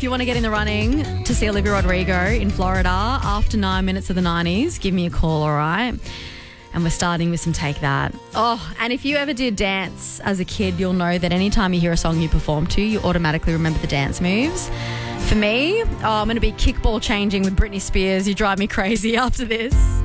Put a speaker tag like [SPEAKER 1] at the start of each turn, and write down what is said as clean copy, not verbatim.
[SPEAKER 1] you want to get in the running to see Olivia Rodrigo in Florida after 9 minutes of the 90s, give me a call, all right? And we're starting with some Take That. Oh, and if you ever did dance as a kid, you'll know that anytime you hear a song you perform to, you automatically remember the dance moves. For me, I'm going to be kickball changing with Britney Spears. You drive me crazy after this.